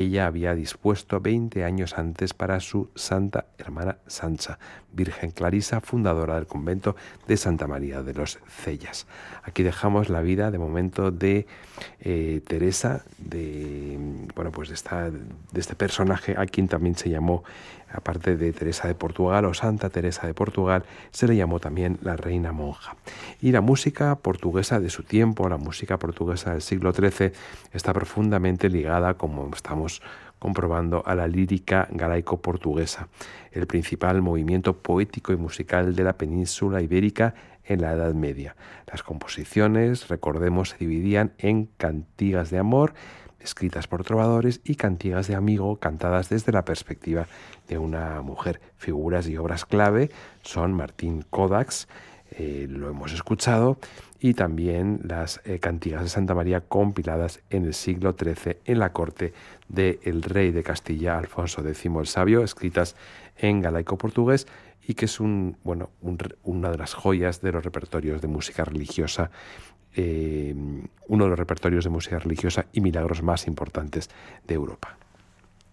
ella había dispuesto 20 años antes para su santa hermana Sancha, Virgen Clarisa, fundadora del convento de Santa María de los Cellas. Aquí dejamos la vida de momento de Teresa, de este personaje a quien también se llamó, aparte de Teresa de Portugal o Santa Teresa de Portugal, se le llamó también la reina monja. Y la música portuguesa de su tiempo, la música portuguesa del siglo XIII, está profundamente ligada, como estamos comprobando, a la lírica galaico-portuguesa, el principal movimiento poético y musical de la península ibérica en la Edad Media. Las composiciones, recordemos, se dividían en cantigas de amor, escritas por trovadores, y cantigas de amigo, cantadas desde la perspectiva de una mujer. Figuras y obras clave son Martín Codax, lo hemos escuchado, y también las cantigas de Santa María compiladas en el siglo XIII en la corte del rey de Castilla, Alfonso X el Sabio, escritas en galaico-portugués, y que es una de las joyas de los repertorios de música religiosa, uno de los repertorios de música religiosa y milagros más importantes de Europa.